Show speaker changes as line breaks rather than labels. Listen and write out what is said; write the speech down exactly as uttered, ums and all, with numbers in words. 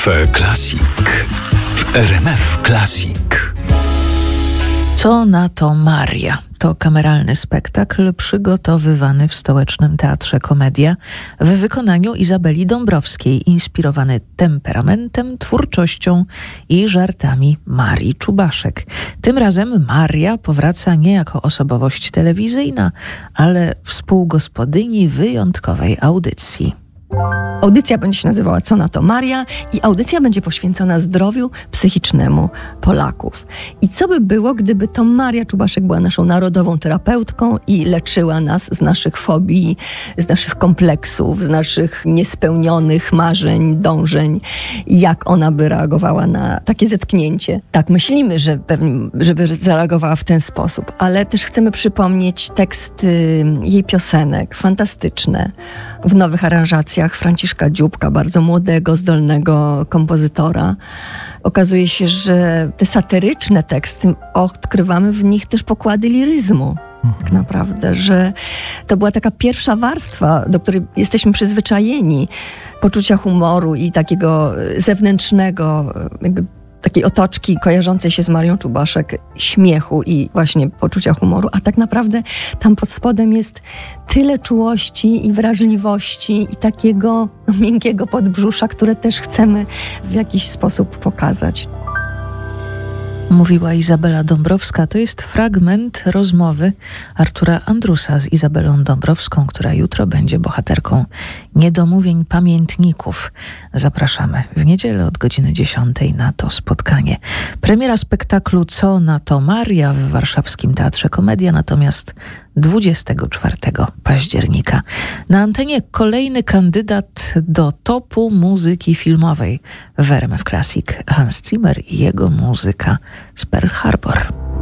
Cafe Classic w R M F Classic.
Co na to Maria? To kameralny spektakl przygotowywany w Stołecznym Teatrze Komedia w wykonaniu Izabeli Dąbrowskiej, inspirowany temperamentem, twórczością i żartami Marii Czubaszek. Tym razem Maria powraca nie jako osobowość telewizyjna, ale współgospodyni wyjątkowej audycji.
Audycja będzie się nazywała Co na to Maria i audycja będzie poświęcona zdrowiu psychicznemu Polaków. I co by było, gdyby to Maria Czubaszek była naszą narodową terapeutką i leczyła nas z naszych fobii, z naszych kompleksów, z naszych niespełnionych marzeń, dążeń. Jak ona by reagowała na takie zetknięcie? Tak, myślimy, że pewnie, żeby zareagowała w ten sposób, ale też chcemy przypomnieć teksty jej piosenek, fantastyczne, w nowych aranżacjach Franciszka Dzióbka, bardzo młodego, zdolnego kompozytora. Okazuje się, że te satyryczne teksty, odkrywamy w nich też pokłady liryzmu. Tak naprawdę, że to była taka pierwsza warstwa, do której jesteśmy przyzwyczajeni, poczucia humoru i takiego zewnętrznego, jakby takiej otoczki kojarzącej się z Marią Czubaszek, śmiechu i właśnie poczucia humoru, a tak naprawdę tam pod spodem jest tyle czułości i wrażliwości i takiego no, miękkiego podbrzusza, które też chcemy w jakiś sposób pokazać.
Mówiła Izabela Dąbrowska. To jest fragment rozmowy Artura Andrusa z Izabelą Dąbrowską, która jutro będzie bohaterką Niedomówień Pamiętników. Zapraszamy w niedzielę od godziny dziesiątej na to spotkanie. Premiera spektaklu Co na to Maria w warszawskim Teatrze Komedia, natomiast dwudziestego czwartego października. Na antenie kolejny kandydat do topu muzyki filmowej w R M F Classic. Hans Zimmer i jego muzyka z Pearl Harbor.